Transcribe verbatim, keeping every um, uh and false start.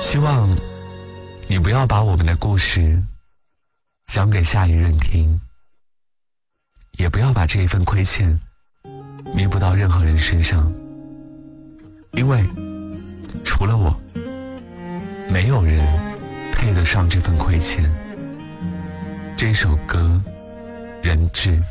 希望你不要把我们的故事讲给下一任听，也不要把这一份亏欠弥补到任何人身上，因为除了我，没有人配得上这份亏欠。这首歌，人质。